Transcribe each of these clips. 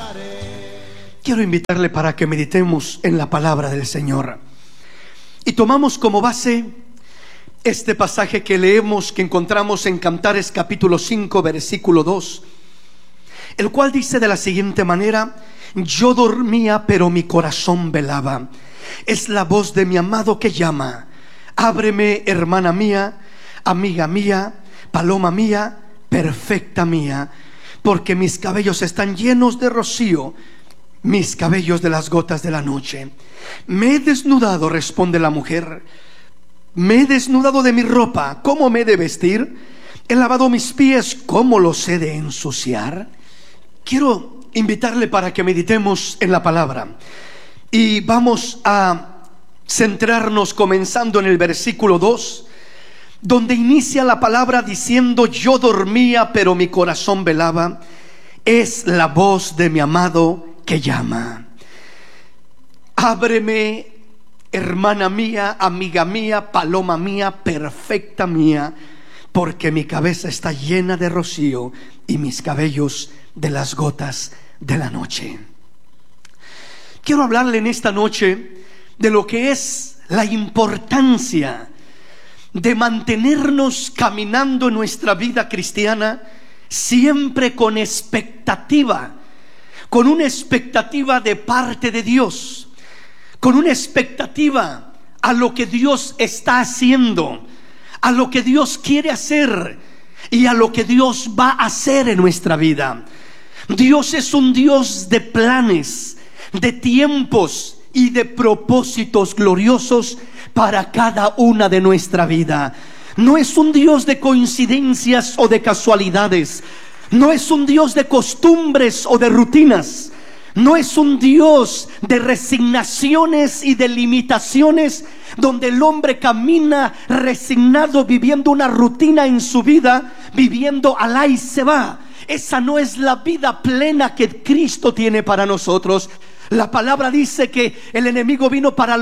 Quiero invitarle para que meditemos en la palabra del Señor. Y tomamos como base este pasaje que leemos, que encontramos en Cantares capítulo 5, versículo 2, el cual dice de la siguiente manera: yo dormía, pero mi corazón velaba. Es la voz de mi amado que llama. Ábreme, hermana mía, amiga mía, paloma mía, perfecta mía, porque mis cabellos están llenos de rocío, mis cabellos de las gotas de la noche. Me he desnudado, responde la mujer. Me he desnudado de mi ropa. ¿Cómo me he de vestir? He lavado mis pies. ¿Cómo los he de ensuciar? Quiero invitarle para que meditemos en la palabra. Y vamos a centrarnos comenzando en el versículo 2, donde inicia la palabra diciendo: yo dormía, pero mi corazón velaba. Es la voz de mi amado que llama. Ábreme, hermana mía, amiga mía, paloma mía, perfecta mía, porque mi cabeza está llena de rocío y mis cabellos de las gotas de la noche. Quiero hablarle en esta noche de lo que es la importancia de mantenernos caminando en nuestra vida cristiana siempre con expectativa, con una expectativa de parte de Dios, con una expectativa a lo que Dios está haciendo, a lo que Dios quiere hacer y a lo que Dios va a hacer en nuestra vida. Dios es un Dios de planes, de tiempos y de propósitos gloriosos para cada una de nuestra vida. No es un Dios de coincidencias o de casualidades. No es un Dios de costumbres o de rutinas. No es un Dios de resignaciones y de limitaciones, donde el hombre camina resignado, viviendo una rutina en su vida, viviendo alá y se va. Esa no es la vida plena que Cristo tiene para nosotros. La palabra dice que el enemigo vino para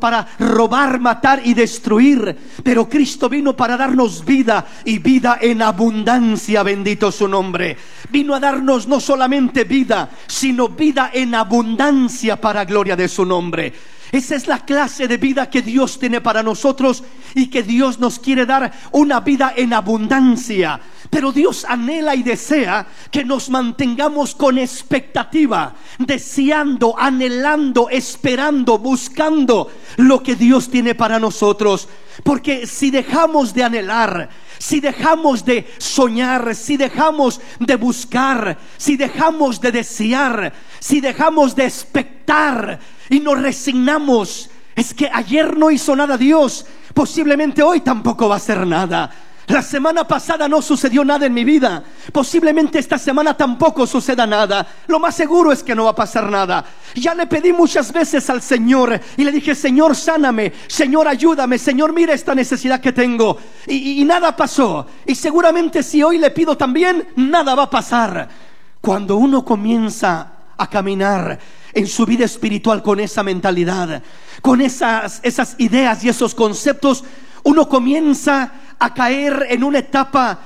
robar, matar y destruir, pero Cristo vino para darnos vida y vida en abundancia. Bendito su nombre. Vino a darnos no solamente vida, sino vida en abundancia para gloria de su nombre. Esa es la clase de vida que Dios tiene para nosotros y que Dios nos quiere dar, una vida en abundancia. Pero Dios anhela y desea que nos mantengamos con expectativa, deseando, anhelando, esperando, buscando lo que Dios tiene para nosotros. Porque si dejamos de anhelar, si dejamos de soñar, si dejamos de buscar, si dejamos de desear, si dejamos de expectar y nos resignamos, es que ayer no hizo nada Dios, posiblemente hoy tampoco va a hacer nada. La semana pasada no sucedió nada en mi vida, posiblemente esta semana tampoco suceda nada. Lo más seguro es que no va a pasar nada. Ya le pedí muchas veces al Señor y le dije: Señor, sáname, Señor, ayúdame, Señor, mira esta necesidad que tengo, y nada pasó. Y seguramente si hoy le pido también, nada va a pasar. Cuando uno comienza a caminar en su vida espiritual con esa mentalidad, con esas ideas y esos conceptos, uno comienza a caer en una etapa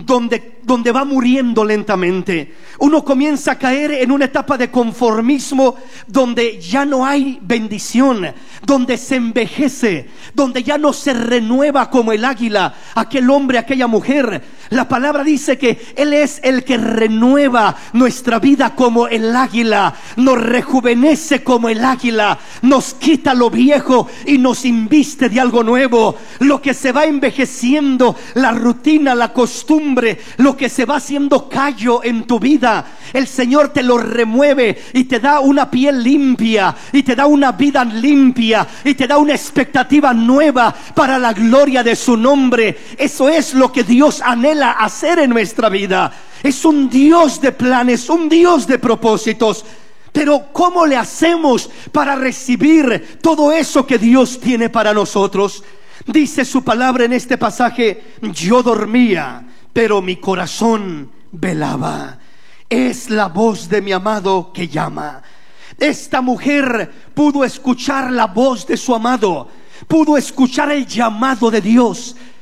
donde va muriendo lentamente. Uno comienza a caer en una etapa de conformismo, donde ya no hay bendición, donde se envejece, donde ya no se renueva como el águila aquel hombre, aquella mujer. La palabra dice que Él es el que renueva nuestra vida como el águila, nos rejuvenece como el águila, nos quita lo viejo y nos inviste de algo nuevo. Lo que se va envejeciendo, la rutina, la costumbre, lo que se va haciendo callo en tu vida, el Señor te lo remueve y te da una piel limpia, y te da una vida limpia, y te da una expectativa nueva para la gloria de su nombre. Eso es lo que Dios anhela hacer en nuestra vida. Es un Dios de planes, un Dios de propósitos. Pero ¿cómo le hacemos para recibir todo eso que Dios tiene para nosotros? Dice su palabra en este pasaje: yo dormía, pero mi corazón velaba. Es la voz de mi amado que llama. Esta mujer pudo escuchar la voz de su amado, pudo escuchar el llamado de Dios.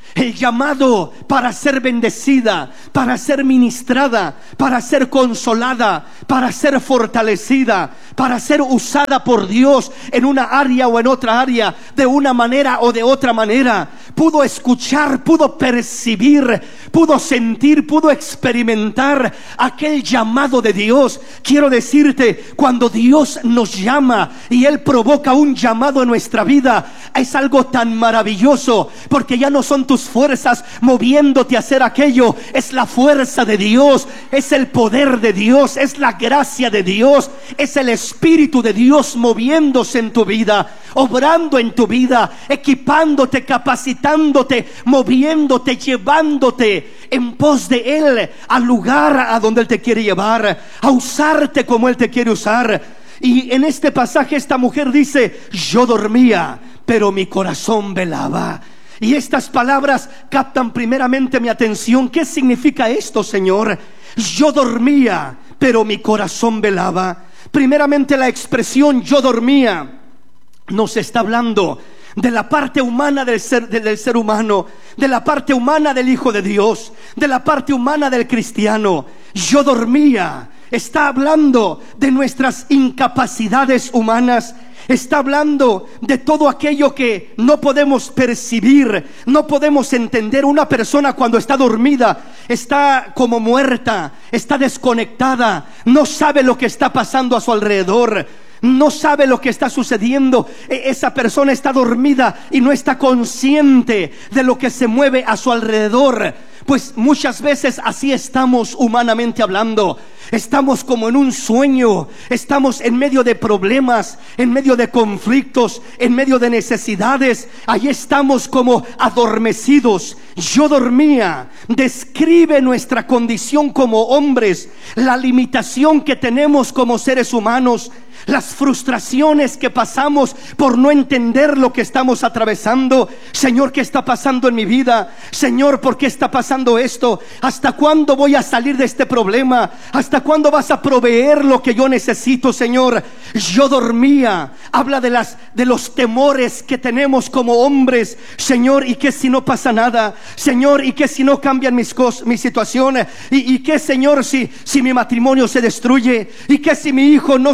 El llamado para ser bendecida, para ser ministrada, para ser consolada, para ser fortalecida, para ser usada por Dios en una área o en otra área, de una manera o de otra manera. Pudo escuchar, pudo percibir, pudo sentir, pudo experimentar aquel llamado de Dios. Quiero decirte, cuando Dios nos llama y Él provoca un llamado en nuestra vida, es algo tan maravilloso, porque ya no son tus fuerzas moviéndote a hacer aquello, es la fuerza de Dios, es el poder de Dios, es la gracia de Dios, es el Espíritu de Dios moviéndose en tu vida, obrando en tu vida, equipándote, capacitándote, moviéndote, llevándote en pos de Él al lugar a donde Él te quiere llevar, a usarte como Él te quiere usar. Y en este pasaje esta mujer dice: yo dormía, pero mi corazón velaba. Y estas palabras captan primeramente mi atención. ¿Qué significa esto, Señor? Yo dormía, pero mi corazón velaba. Primeramente, la expresión yo dormía nos está hablando de la parte humana del ser humano, de la parte humana del Hijo de Dios, de la parte humana del cristiano. Yo dormía. Está hablando de nuestras incapacidades humanas. Está hablando de todo aquello que no podemos percibir, no podemos entender. Una persona cuando está dormida está como muerta, está desconectada, no sabe lo que está pasando a su alrededor, no sabe lo que está sucediendo. Esa persona está dormida y no está consciente de lo que se mueve a su alrededor. Pues muchas veces así estamos humanamente hablando. Estamos como en un sueño, estamos en medio de problemas, en medio de conflictos, en medio de necesidades. Ahí estamos como adormecidos. Yo dormía. Describe nuestra condición como hombres, la limitación que tenemos como seres humanos, las frustraciones que pasamos por no entender lo que estamos atravesando. Señor, ¿qué está pasando en mi vida? Señor, ¿por qué está pasando esto? ¿Hasta cuándo voy a salir de este problema? ¿Hasta cuándo vas a proveer lo que yo necesito, Señor? Yo dormía. Habla de los temores que tenemos como hombres. Señor, ¿y qué si no pasa nada? Señor, ¿y qué si no cambian mi situación? ¿Y qué, Señor, si mi matrimonio se destruye? ¿Y qué si mi hijo no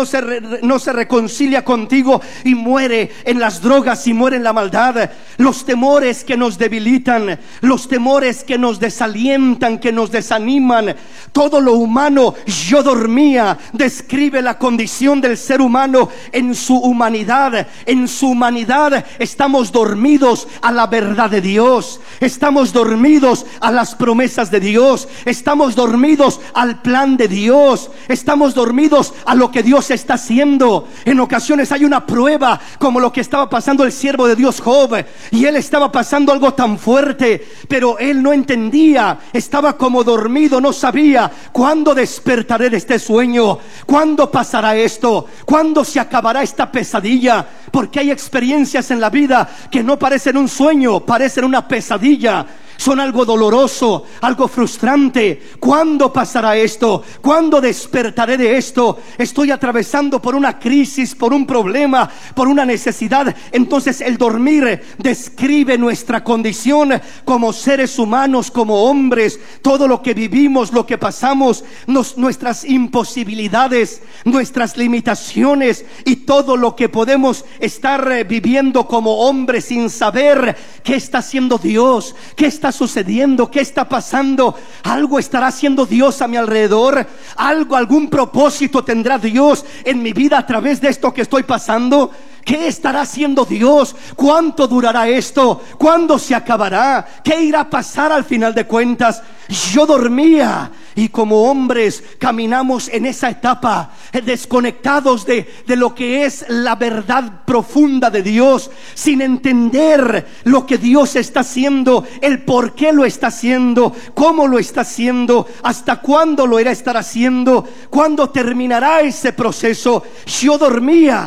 se reconcilia contigo y muere en las drogas y muere en la maldad? Los temores que nos debilitan, los temores que nos desalientan, que nos desaniman, todo lo humano. Yo dormía. Describe la condición del ser humano en su humanidad. En su humanidad estamos dormidos a la verdad de Dios, estamos dormidos a las promesas de Dios, estamos dormidos al plan de Dios, estamos dormidos a lo que Dios está haciendo. En ocasiones hay una prueba, como lo que estaba pasando el siervo de Dios Job, y él estaba pasando algo tan fuerte, pero él no entendía, estaba como dormido, no sabía cuándo despertaré de este sueño, cuándo pasará esto, cuándo se acabará esta pesadilla. Porque hay experiencias en la vida que no parecen un sueño, parecen una pesadilla. Son algo doloroso, algo frustrante. ¿Cuándo pasará esto? ¿Cuándo despertaré de esto? Estoy atravesando por una crisis, por un problema, por una necesidad. Entonces el dormir describe nuestra condición como seres humanos, como hombres. Todo lo que vivimos, lo que pasamos, nuestras imposibilidades, nuestras limitaciones y todo lo que podemos estar viviendo como hombres sin saber qué está haciendo Dios, qué está sucediendo, qué está pasando. Algo estará haciendo Dios a mi alrededor, algún propósito tendrá Dios en mi vida a través de esto que estoy pasando. ¿Qué estará haciendo Dios? ¿Cuánto durará esto? ¿Cuándo se acabará? ¿Qué irá a pasar al final de cuentas? Yo dormía. Y como hombres caminamos en esa etapa, desconectados de lo que es la verdad profunda de Dios, sin entender lo que Dios está haciendo, el por qué lo está haciendo, cómo lo está haciendo, hasta cuándo lo irá a estar haciendo, cuándo terminará ese proceso. Yo dormía.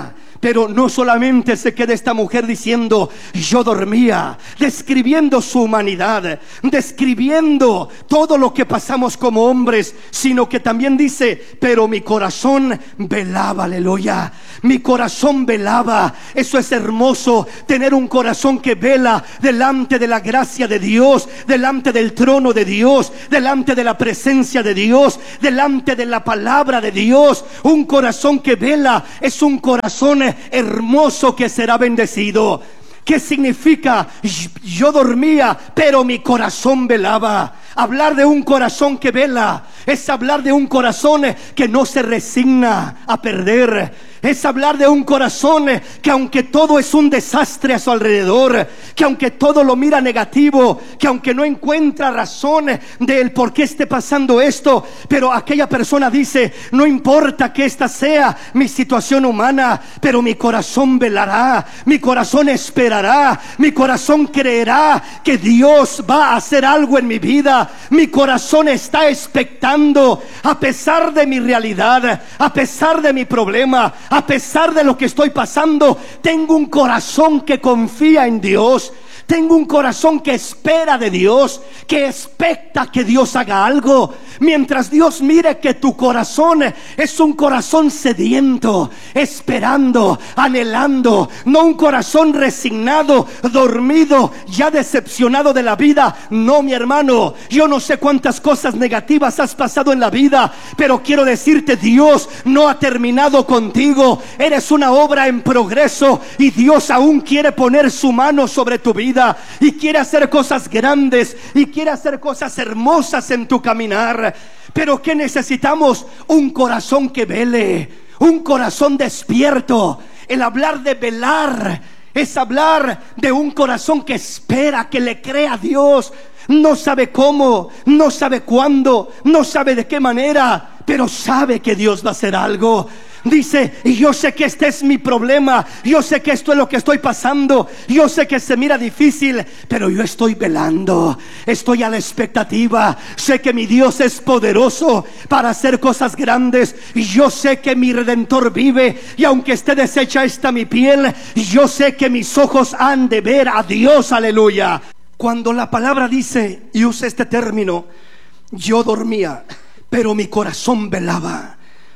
Pero no solamente se queda esta mujer diciendo yo dormía, describiendo su humanidad, describiendo todo lo que pasamos como hombres, sino que también dice, pero mi corazón velaba. Aleluya, mi corazón velaba. Eso es hermoso, tener un corazón que vela delante de la gracia de Dios, delante del trono de Dios, delante de la presencia de Dios, delante de la palabra de Dios. Un corazón que vela es un corazón hermoso que será bendecido. ¿Qué significa? Yo dormía, pero mi corazón velaba. Hablar de un corazón que vela es hablar de un corazón que no se resigna a perder. Es hablar de un corazón que aunque todo es un desastre a su alrededor, que aunque todo lo mira negativo, que aunque no encuentra razón del por qué esté pasando esto, pero aquella persona dice, no importa que esta sea mi situación humana, pero mi corazón velará, mi corazón esperará, mi corazón creerá que Dios va a hacer algo en mi vida. Mi corazón está expectando, a pesar de mi realidad, a pesar de mi problema, a pesar de lo que estoy pasando. Tengo un corazón que confía en Dios. Tengo un corazón que espera de Dios, que expecta que Dios haga algo. Mientras Dios mire que tu corazón es un corazón sediento, esperando, anhelando, no un corazón resignado, dormido, ya decepcionado de la vida. No, mi hermano, yo no sé cuántas cosas negativas has pasado en la vida, pero quiero decirte, Dios no ha terminado contigo. Eres una obra en progreso y Dios aún quiere poner su mano sobre tu vida y quiere hacer cosas grandes y quiere hacer cosas hermosas en tu caminar. Pero ¿qué necesitamos? Un corazón que vele, un corazón despierto. El hablar de velar es hablar de un corazón que espera, que le cree a Dios. No sabe cómo, no sabe cuándo, no sabe de qué manera, pero sabe que Dios va a hacer algo. Dice, y yo sé que este es mi problema, yo sé que esto es lo que estoy pasando, yo sé que se mira difícil, pero yo estoy velando, estoy a la expectativa. Sé que mi Dios es poderoso para hacer cosas grandes, y yo sé que mi Redentor vive, y aunque esté deshecha esta mi piel, yo sé que mis ojos han de ver a Dios. Aleluya. Cuando la palabra dice, y usa este término, yo dormía, pero mi corazón velaba,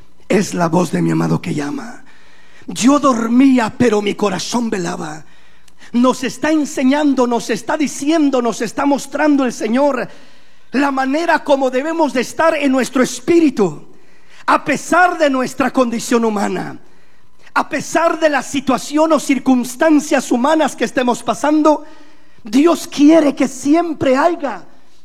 es la voz de mi amado que llama. Yo dormía, pero mi corazón velaba. Nos está enseñando, nos está diciendo, nos está mostrando el Señor la manera como debemos de estar en nuestro espíritu, a pesar de nuestra condición humana, a pesar de la situación o circunstancias humanas que estemos pasando. Dios quiere que siempre haya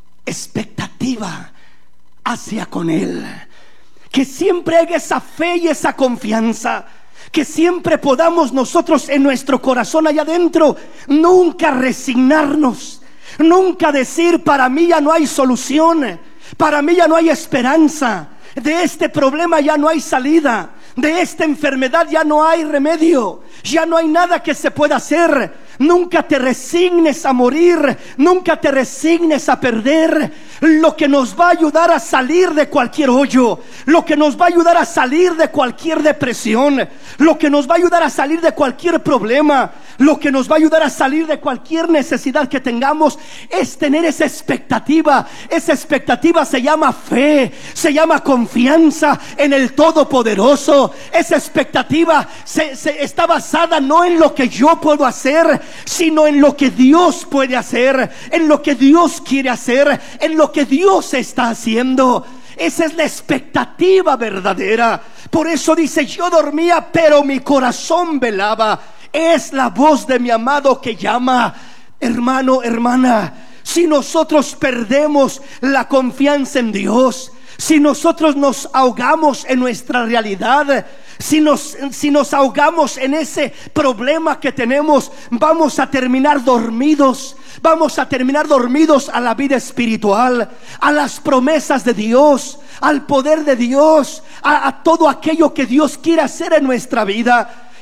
expectativa hacia con Él, que siempre haya esa fe y esa confianza, que siempre podamos nosotros en nuestro corazón allá adentro nunca resignarnos, nunca decir, para mí ya no hay solución, para mí ya no hay esperanza, de este problema ya no hay salida, de esta enfermedad ya no hay remedio, ya no hay nada que se pueda hacer. Nunca te resignes a morir, nunca te resignes a perder. Lo que nos va a ayudar a salir de cualquier hoyo, lo que nos va a ayudar a salir de cualquier depresión, lo que nos va a ayudar a salir de cualquier problema, lo que nos va a ayudar a salir de cualquier necesidad que tengamos, es tener esa expectativa. Esa expectativa se llama fe, se llama confianza en el Todopoderoso. Esa expectativa está basada no en lo que yo puedo hacer, sino en lo que Dios puede hacer, en lo que Dios quiere hacer, en lo que Dios está haciendo. Esa es la expectativa verdadera. Por eso dice, yo dormía, pero mi corazón velaba. Es la voz de mi amado que llama. Hermano, hermana, si nosotros perdemos la confianza en Dios, si nosotros nos ahogamos en nuestra realidad, si nos ahogamos en ese problema que tenemos, vamos a terminar dormidos. Vamos a terminar dormidos a la vida espiritual, a las promesas de Dios, al poder de Dios, a todo aquello que Dios quiere hacer en nuestra vida.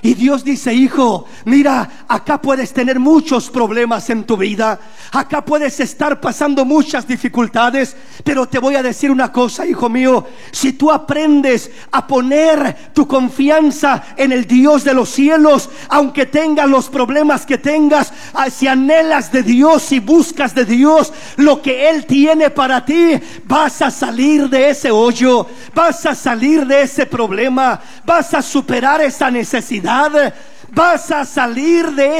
Y Dios dice: hijo, mira, acá puedes tener muchos problemas en tu vida, acá puedes estar pasando muchas dificultades, pero te voy a decir una cosa, hijo mío. Si tú aprendes a poner tu confianza en el Dios de los cielos, aunque tengas los problemas que tengas, si anhelas de Dios y buscas de Dios lo que Él tiene para ti, vas a salir de ese hoyo, vas a salir de ese problema, vas a superar esa necesidad, vas a salir de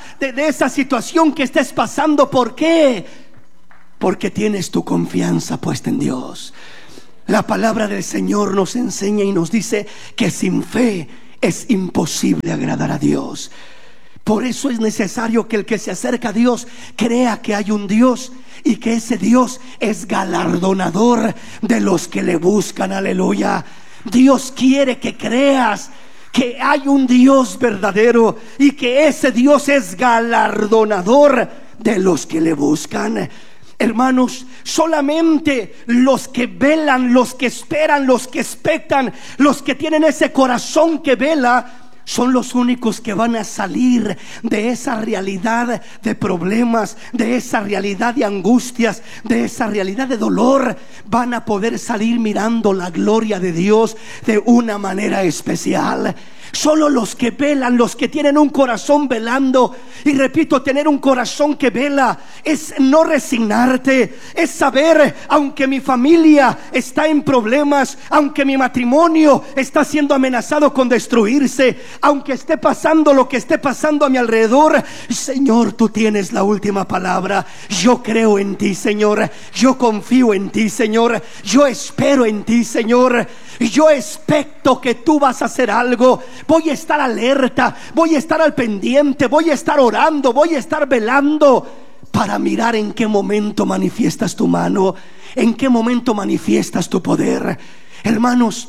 esa situación que estés pasando. ¿Por qué? Porque tienes tu confianza puesta en Dios. La palabra del Señor nos enseña y nos dice que sin fe es imposible agradar a Dios. Por eso es necesario que el que se acerca a Dios crea que hay un Dios y que ese Dios es galardonador de los que le buscan. Aleluya. Dios quiere que creas que hay un Dios verdadero y que ese Dios es galardonador de los que le buscan. Hermanos, solamente los que velan, los que esperan, los que expectan, los que tienen ese corazón que vela, son los únicos que van a salir de esa realidad de problemas, de esa realidad de angustias, de esa realidad de dolor. Van a poder salir mirando la gloria de Dios de una manera especial. Solo los que velan, los que tienen un corazón velando. Y repito, tener un corazón que vela es no resignarte, es saber, aunque mi familia está en problemas, aunque mi matrimonio está siendo amenazado con destruirse, aunque esté pasando lo que esté pasando a mi alrededor, Señor, tú tienes la última palabra. Yo creo en ti, Señor. Yo confío en ti, Señor. Yo espero en ti, Señor. Yo expecto que tú vas a hacer algo. Voy a estar alerta, voy a estar al pendiente, voy a estar orando, voy a estar velando para mirar en qué momento manifiestas tu mano, en qué momento manifiestas tu poder. Hermanos,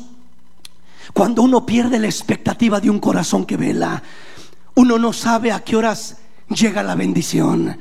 cuando uno pierde la expectativa de un corazón que vela, uno no sabe a qué horas llega la bendición.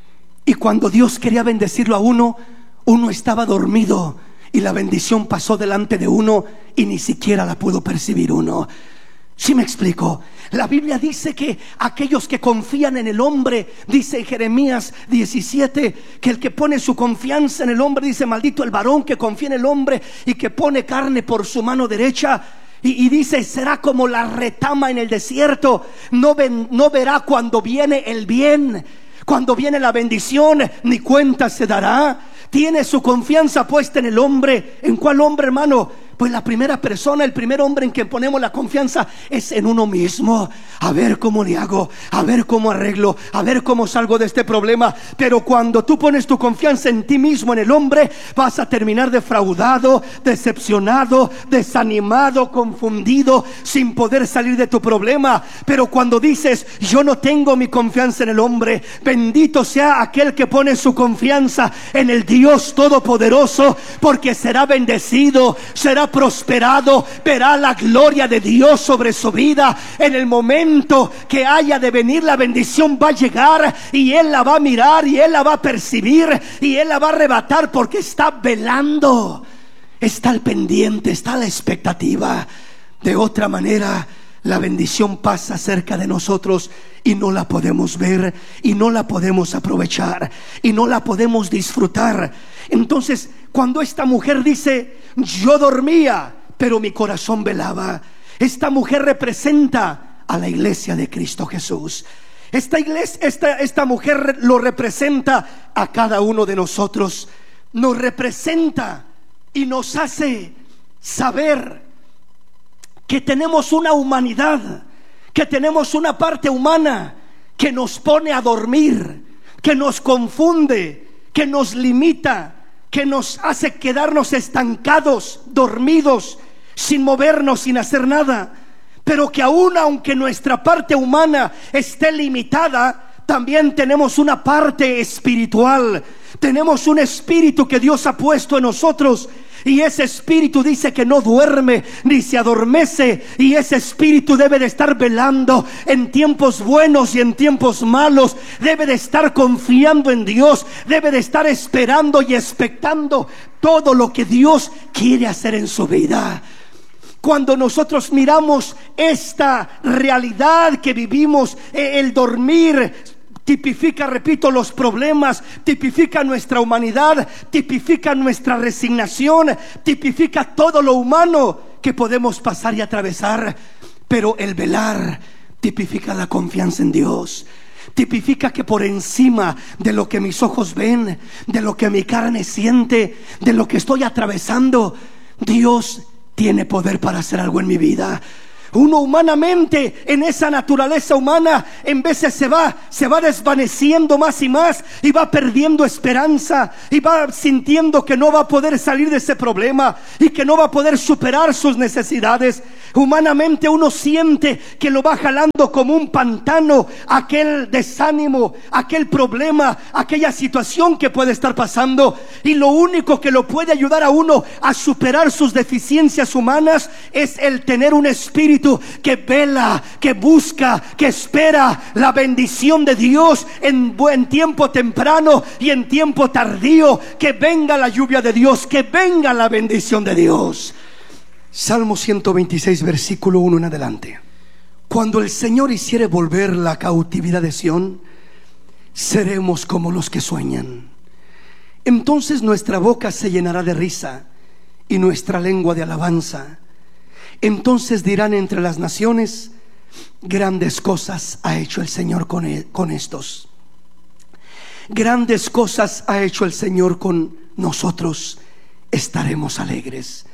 Y cuando Dios quería bendecirlo a uno, uno estaba dormido y la bendición pasó delante de uno y ni siquiera la pudo percibir uno. ¿Sí me explico? La Biblia dice que aquellos que confían en el hombre, dice en Jeremías 17, que el que pone su confianza en el hombre, dice: maldito el varón que confía en el hombre y que pone carne por su mano derecha. Y dice: será como la retama en el desierto, no verá cuando viene el bien, cuando viene la bendición, ni cuenta se dará. Tiene su confianza puesta en el hombre. ¿En cuál hombre, hermano? Pues la primera persona, el primer hombre en quien ponemos la confianza es en uno mismo. A ver cómo le hago, a ver cómo arreglo, a ver cómo salgo de este problema. Pero cuando tú pones tu confianza en ti mismo, en el hombre, vas a terminar defraudado, decepcionado, desanimado, confundido, sin poder salir de tu problema. Pero cuando dices: yo no tengo mi confianza en el hombre, bendito sea aquel que pone su confianza en el Dios Todopoderoso, porque será bendecido, será prosperado, verá la gloria de Dios sobre su vida. En el momento que haya de venir la bendición, va a llegar y Él la va a mirar y Él la va a percibir y Él la va a arrebatar, porque está velando, está al pendiente, está a la expectativa. De otra manera, la bendición pasa cerca de nosotros y no la podemos ver, y no la podemos aprovechar, y no la podemos disfrutar. Entonces, cuando esta mujer dice: yo dormía, pero mi corazón velaba, esta mujer representa a la iglesia de Cristo Jesús. Esta mujer lo representa a cada uno de nosotros. Nos representa y nos hace saber que tenemos una humanidad, que tenemos una parte humana que nos pone a dormir, que nos confunde, que nos limita, que nos hace quedarnos estancados, dormidos, sin movernos, sin hacer nada. Pero que aún aunque nuestra parte humana esté limitada, también tenemos una parte espiritual. Tenemos un espíritu que Dios ha puesto en nosotros, y ese espíritu dice que no duerme ni se adormece. Y ese espíritu debe de estar velando en tiempos buenos y en tiempos malos. Debe de estar confiando en Dios, debe de estar esperando y expectando todo lo que Dios quiere hacer en su vida. Cuando nosotros miramos esta realidad que vivimos, el dormir tipifica, repito, los problemas, tipifica nuestra humanidad, tipifica nuestra resignación, tipifica todo lo humano que podemos pasar y atravesar. Pero el velar tipifica la confianza en Dios. Tipifica que por encima de lo que mis ojos ven, de lo que mi carne siente, de lo que estoy atravesando, Dios tiene poder para hacer algo en mi vida. Uno humanamente, en esa naturaleza humana, en veces se va desvaneciendo más y más, y va perdiendo esperanza, y va sintiendo que no va a poder salir de ese problema, y que no va a poder superar sus necesidades. Humanamente uno siente que lo va jalando como un pantano, aquel desánimo, aquel problema, aquella situación que puede estar pasando, y lo único que lo puede ayudar a uno a superar sus deficiencias humanas es el tener un espíritu que vela, que busca, que espera la bendición de Dios en buen tiempo temprano y en tiempo tardío. Que venga la lluvia de Dios, que venga la bendición de Dios. Salmo 126, versículo 1 en adelante. Cuando el Señor hiciere volver la cautividad de Sión, seremos como los que sueñan. Entonces nuestra boca se llenará de risa y nuestra lengua de alabanza. Entonces dirán entre las naciones: grandes cosas ha hecho el Señor con estos. Grandes cosas ha hecho el Señor con nosotros, estaremos alegres.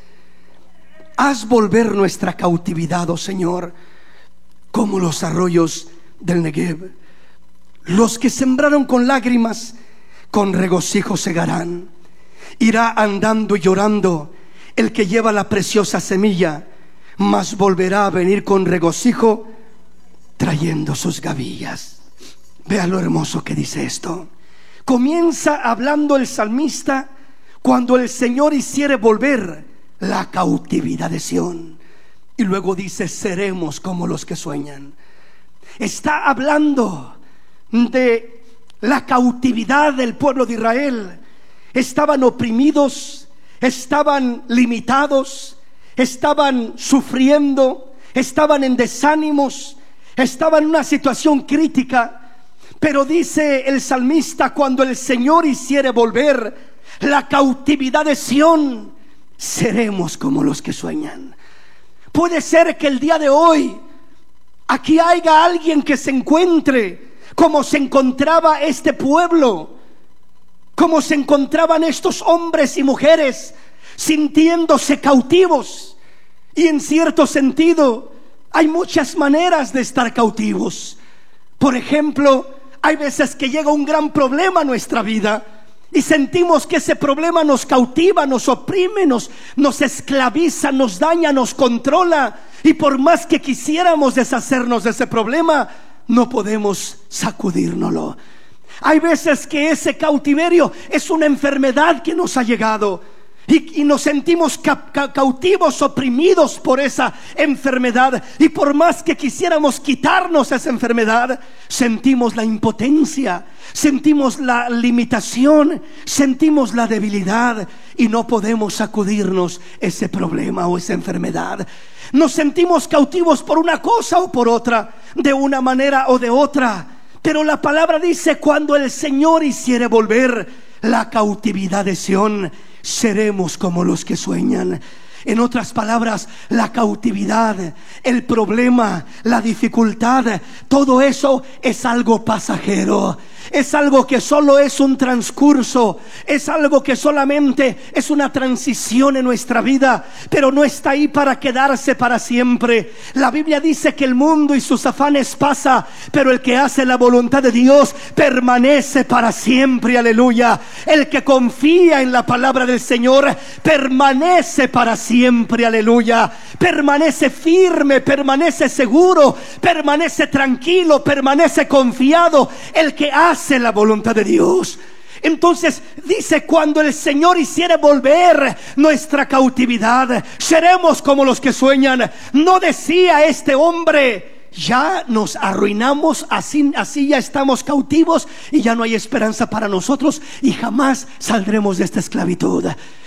Haz volver nuestra cautividad, oh Señor, como los arroyos del Negev. Los que sembraron con lágrimas, con regocijo segarán. Irá andando y llorando el que lleva la preciosa semilla, mas volverá a venir con regocijo trayendo sus gavillas. Vea lo hermoso que dice esto. Comienza hablando el salmista: cuando el Señor hiciere volver la cautividad de Sión. Y luego dice: seremos como los que sueñan. Está hablando de la cautividad del pueblo de Israel. Estaban oprimidos, estaban limitados, estaban sufriendo, estaban en desánimos, estaban en una situación crítica. Pero dice el salmista: cuando el Señor hiciere volver la cautividad de Sión, seremos como los que sueñan. Puede ser que el día de hoy aquí haya alguien que se encuentre como se encontraba este pueblo, como se encontraban estos hombres y mujeres, sintiéndose cautivos. Y en cierto sentido hay muchas maneras de estar cautivos. Por ejemplo, hay veces que llega un gran problema a nuestra vida y sentimos que ese problema nos cautiva, nos oprime, nos esclaviza, nos daña, nos controla. Y por más que quisiéramos deshacernos de ese problema, no podemos sacudírnoslo. Hay veces que ese cautiverio es una enfermedad que nos ha llegado, y nos sentimos cautivos, oprimidos por esa enfermedad. Y por más que quisiéramos quitarnos esa enfermedad, sentimos la impotencia, sentimos la limitación, sentimos la debilidad, y no podemos sacudirnos ese problema o esa enfermedad. Nos sentimos cautivos por una cosa o por otra, de una manera o de otra. Pero la palabra dice: cuando el Señor hiciere volver la cautividad de Sión, seremos como los que sueñan. En otras palabras, la cautividad, el problema, la dificultad, todo eso es algo pasajero. Es algo que solo es un transcurso, es algo que solamente es una transición en nuestra vida, pero no está ahí para quedarse para siempre. La Biblia dice que el mundo y sus afanes pasa, pero el que hace la voluntad de Dios permanece para siempre. Aleluya. El que confía en la palabra del Señor permanece para siempre. Aleluya. Permanece firme, permanece seguro, permanece tranquilo, permanece confiado. El que hace la voluntad de Dios. Entonces dice: cuando el Señor hiciere volver nuestra cautividad, seremos como los que sueñan. No decía este hombre: ya nos arruinamos, así ya estamos cautivos y ya no hay esperanza para nosotros y jamás saldremos de esta esclavitud.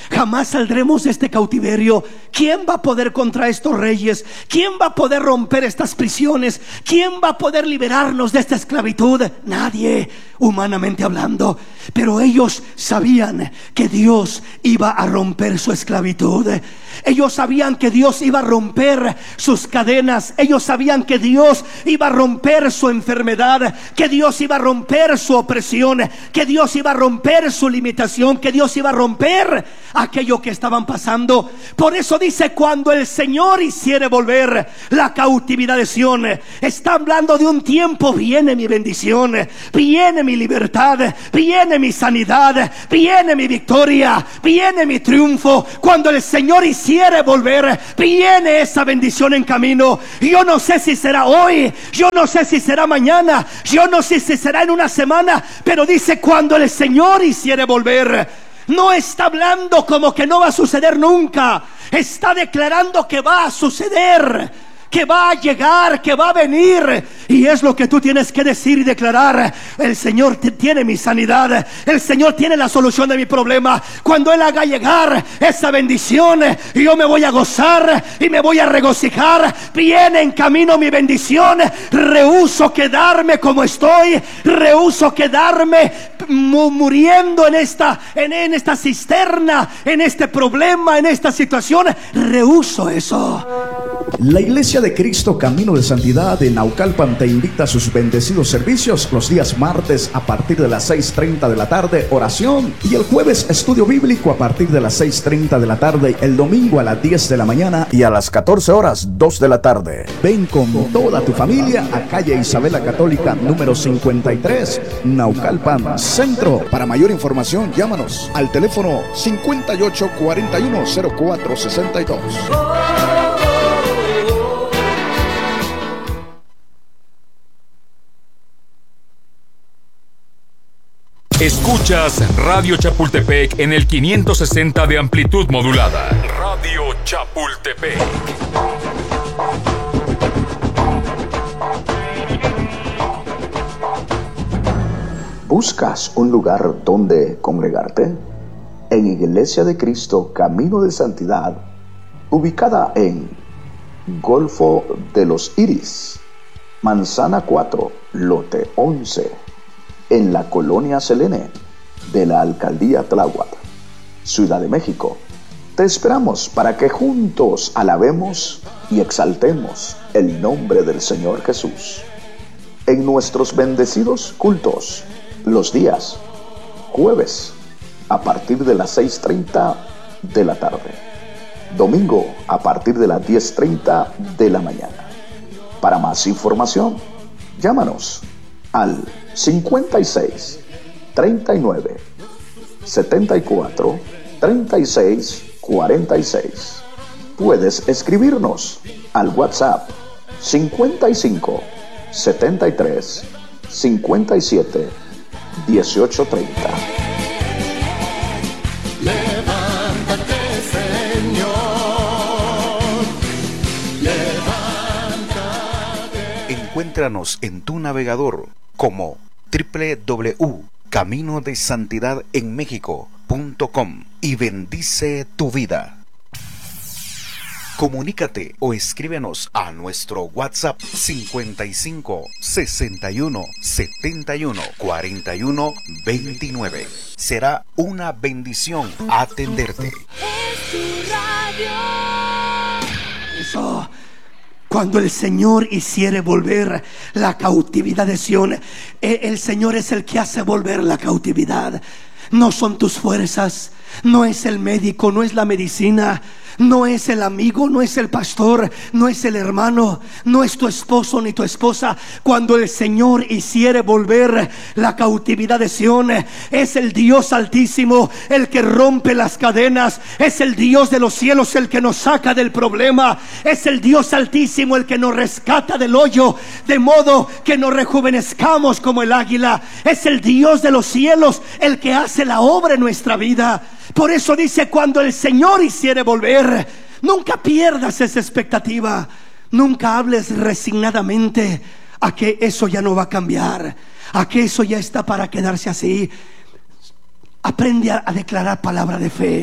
Jamás saldremos de este cautiverio. ¿Quién va a poder contra estos reyes? ¿Quién va a poder romper estas prisiones? ¿Quién va a poder liberarnos de esta esclavitud? Nadie, humanamente hablando. Pero ellos sabían que Dios iba a romper su esclavitud. Ellos sabían que Dios iba a romper sus cadenas. Ellos sabían que Dios iba a romper su enfermedad, que Dios iba a romper su opresión, que Dios iba a romper su limitación, que Dios iba a romper aquello que estaban pasando. Por eso dice: cuando el Señor hiciere volver la cautividad de Sión. Está hablando de un tiempo. Viene mi bendición, viene mi libertad, viene mi sanidad, viene mi victoria, viene mi triunfo. Cuando el Señor hiciere volver, viene esa bendición en camino. Yo no sé si será hoy, yo no sé si será mañana, yo no sé si será en una semana, pero dice: cuando el Señor hiciere volver. No está hablando como que no va a suceder nunca. Está declarando que va a suceder, que va a llegar, que va a venir. Y es lo que tú tienes que decir y declarar: el Señor tiene mi sanidad, el Señor tiene la solución de mi problema. Cuando Él haga llegar esa bendición, yo me voy a gozar y me voy a regocijar. Viene en camino mi bendición. Rehúso quedarme como estoy, rehúso quedarme muriendo en esta cisterna, en este problema, en esta situación. Rehúso eso. La Iglesia de Cristo Camino de Santidad de Naucalpan te invita a sus bendecidos servicios los días martes a partir de las 6:30 de la tarde, oración, y el jueves estudio bíblico a partir de las 6:30 de la tarde, el domingo a las 10 de la mañana y a las 14 horas 2 de la tarde. Ven con toda tu familia a calle Isabela Católica número 53, Naucalpan Centro. Para mayor información llámanos al teléfono 5841-0462. Escuchas Radio Chapultepec en el 560 de amplitud modulada. Radio Chapultepec. ¿Buscas un lugar donde congregarte? En Iglesia de Cristo Camino de Santidad, ubicada en Golfo de los Iris, Manzana 4, Lote 11, en la Colonia Selene de la Alcaldía Tláhuac, Ciudad de México. Te esperamos para que juntos alabemos y exaltemos el nombre del Señor Jesús en nuestros bendecidos cultos los días jueves a partir de las 6:30 de la tarde, domingo a partir de las 10:30 de la mañana. Para más información, llámanos al 56 39 74 36 46. Puedes escribirnos al WhatsApp 55 73 57 1830. Levántate, Señor. Levántate. Encuéntranos en tu navegador como www.caminodesantidadenmexico.com y bendice tu vida. Comunícate o escríbenos a nuestro WhatsApp 55 61 71 41 29. Será una bendición atenderte. Es tu radio. Eso. Cuando el Señor hiciere volver la cautividad de Sión, el Señor es el que hace volver la cautividad. No son tus fuerzas, no es el médico, no es la medicina, no es el amigo, no es el pastor, no es el hermano, no es tu esposo ni tu esposa. Cuando el Señor hiciere volver la cautividad de Sión, es el Dios Altísimo el que rompe las cadenas, es el Dios de los cielos el que nos saca del problema, es el Dios Altísimo el que nos rescata del hoyo, de modo que nos rejuvenezcamos como el águila. Es el Dios de los cielos el que hace la obra en nuestra vida. Por eso dice: cuando el Señor hiciere volver. Nunca pierdas esa expectativa. Nunca hables resignadamente a que eso ya no va a cambiar, a que eso ya está para quedarse así. Aprende a declarar palabra de fe.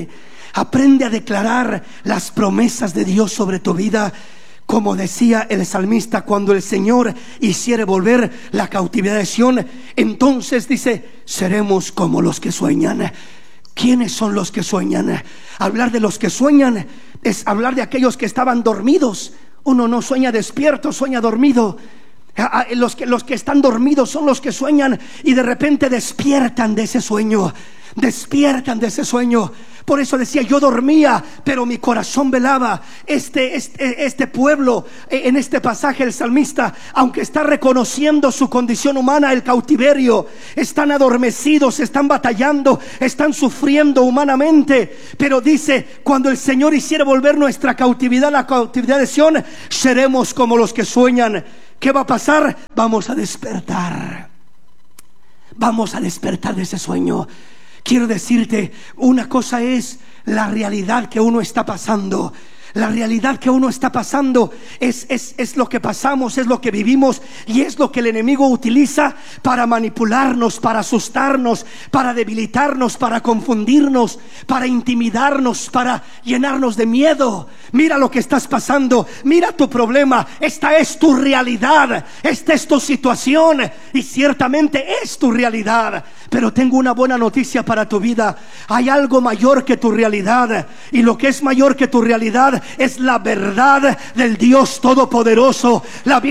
Aprende a declarar las promesas de Dios sobre tu vida. Como decía el salmista, cuando el Señor hiciere volver la cautividad de Sión, entonces dice, seremos como los que sueñan. ¿Quiénes son los que sueñan? Hablar de los que sueñan es hablar de aquellos que estaban dormidos. Uno no sueña despierto, sueña dormido. Los que están dormidos son los que sueñan y de repente despiertan de ese sueño. Despiertan de ese sueño. Por eso decía, yo dormía, pero mi corazón velaba. Este pueblo, en este pasaje el salmista, aunque está reconociendo su condición humana, el cautiverio, están adormecidos, están batallando, están sufriendo humanamente, pero dice, cuando el Señor hiciera volver nuestra cautividad, la cautividad de Sión, seremos como los que sueñan. ¿Qué va a pasar? Vamos a despertar. Vamos a despertar de ese sueño. Quiero decirte, una cosa es la realidad que uno está pasando. La realidad que uno está pasando es lo que pasamos, es lo que vivimos, y es lo que el enemigo utiliza para manipularnos, para asustarnos, para debilitarnos, para confundirnos, para intimidarnos, para llenarnos de miedo. Mira lo que estás pasando, mira tu problema, esta es tu realidad, esta es tu situación, y ciertamente es tu realidad. Pero tengo una buena noticia para tu vida. Hay algo mayor que tu realidad, y lo que es mayor que tu realidad es la verdad del Dios Todopoderoso. La Biblia